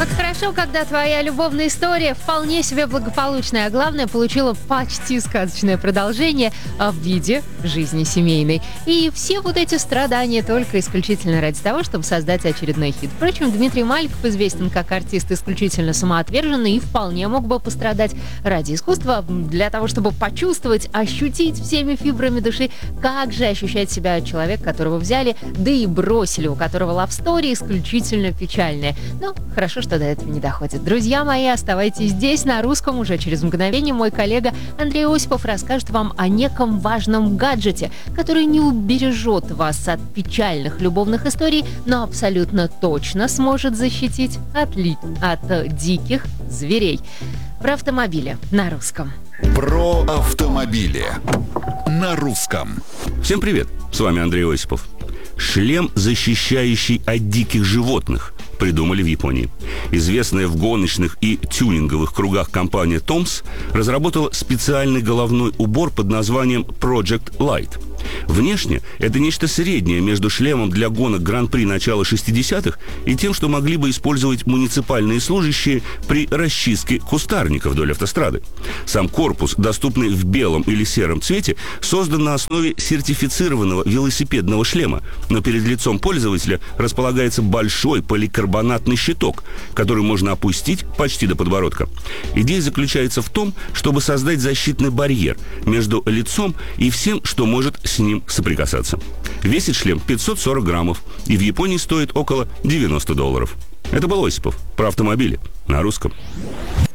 Как хорошо, когда твоя любовная история вполне себе благополучная, а главное, получила почти сказочное продолжение в виде жизни семейной. И все вот эти страдания только исключительно ради того, чтобы создать очередной хит. Впрочем, Дмитрий Маликов известен как артист исключительно самоотверженный и вполне мог бы пострадать ради искусства, для того, чтобы почувствовать, ощутить всеми фибрами души, как же ощущает себя человек, которого взяли, да и бросили, у которого лавстори исключительно печальная. Но хорошо, что до этого не доходит. Друзья мои, оставайтесь здесь, на русском. Уже через мгновение мой коллега Андрей Осипов расскажет вам о неком важном гаджете, который не убережет вас от печальных любовных историй, но абсолютно точно сможет защитить от диких зверей. Про автомобили на русском. Про автомобили на русском. Всем привет, с вами Андрей Осипов. Шлем, защищающий от диких животных, придумали в Японии. Известная в гоночных и тюнинговых кругах компания Toms разработала специальный головной убор под названием Project Light. Внешне это нечто среднее между шлемом для гонок Гран-при начала 60-х и тем, что могли бы использовать муниципальные служащие при расчистке кустарника вдоль автострады. Сам корпус, доступный в белом или сером цвете, создан на основе сертифицированного велосипедного шлема, но перед лицом пользователя располагается большой поликарбонатный щиток, который можно опустить почти до подбородка. Идея заключается в том, чтобы создать защитный барьер между лицом и всем, что может с ним соприкасаться. Весит шлем 540 граммов и в Японии стоит около $90. Это был Осипов про автомобили на русском.